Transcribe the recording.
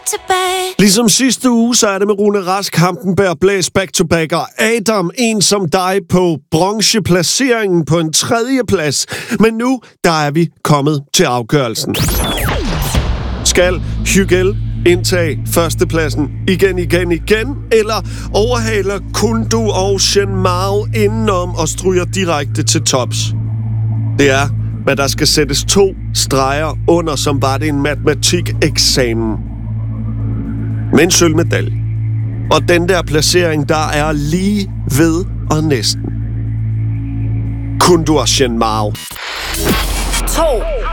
tilbage. Ligesom sidste uge, så er det med Rune Rask, Hampenberg, Blæs back to back, og Adam, en som dig, på bronzeplaceringen på en 3. plads. Men nu, der er vi kommet til afgørelsen. Skal Hygel indtage førstepladsen igen, eller overhaler Kundu og Shen Mao indenom og stryger direkte til tops? Det er, hvad der skal sættes 2 streger under, som var det en matematikeksamen. Med en sølvmedalje. Og den der placering, der er lige ved og næsten. Kundu og Shen Mao. 2.